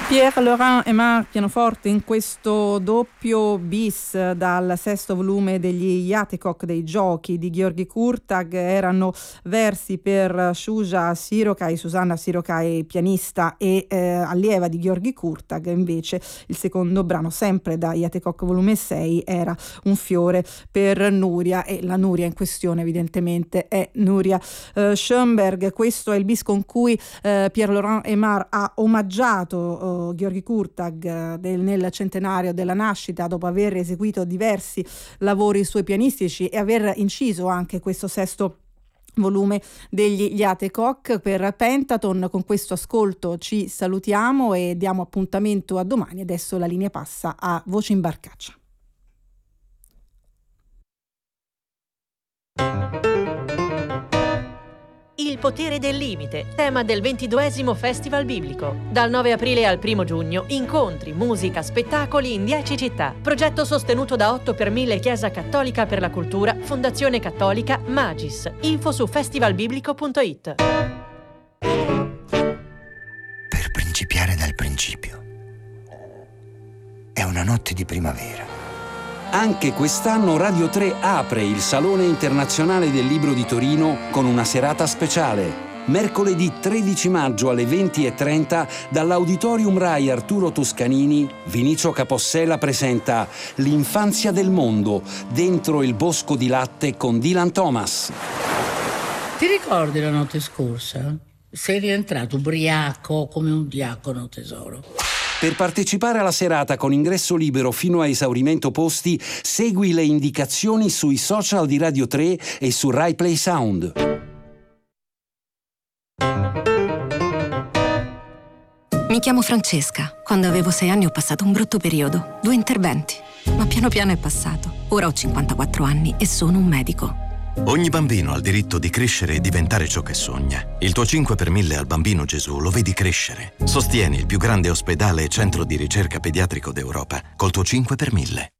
Pierre-Laurent Aimard, pianoforte in questo doppio bis dal sesto volume degli Yatecock, dei giochi di Gheorghi Kurtag. Erano versi per Shuja Sirokai, Susanna Sirokai, pianista e allieva di Gheorghi Kurtag. Invece il secondo brano, sempre da Yatecock volume 6, era Un fiore per Nuria, e la Nuria in questione evidentemente è Nuria Schoenberg. Questo è il bis con cui Pierre-Laurent Aimard ha omaggiato Gheorghi Kurtag nel centenario della nascita, dopo aver eseguito diversi lavori suoi pianistici e aver inciso anche questo sesto volume degli Yatecock per Pentaton. Con questo ascolto ci salutiamo e diamo appuntamento a domani. Adesso la linea passa a Voce in Barcaccia. Il potere del limite, tema del 22esimo Festival Biblico. Dal 9 aprile al 1 giugno, incontri, musica, spettacoli in 10 città. Progetto sostenuto da 8 per 1000 Chiesa Cattolica per la Cultura, Fondazione Cattolica Magis. Info su festivalbiblico.it. Per principiare dal principio. È una notte di primavera. Anche quest'anno Radio 3 apre il Salone Internazionale del Libro di Torino con una serata speciale. Mercoledì 13 maggio alle 20:30 dall'Auditorium Rai Arturo Toscanini, Vinicio Capossela presenta L'infanzia del mondo, dentro il bosco di latte con Dylan Thomas. Ti ricordi la notte scorsa? Sei rientrato ubriaco come un diacono, tesoro. Per partecipare alla serata con ingresso libero fino a esaurimento posti, segui le indicazioni sui social di Radio 3 e su Rai Play Sound. Mi chiamo Francesca. Quando avevo 6 anni ho passato un brutto periodo, 2 interventi, ma piano piano è passato. Ora ho 54 anni e sono un medico. Ogni bambino ha il diritto di crescere e diventare ciò che sogna. Il tuo 5 per 1000 al Bambino Gesù lo vedi crescere. Sostieni il più grande ospedale e centro di ricerca pediatrico d'Europa col tuo 5 per 1000.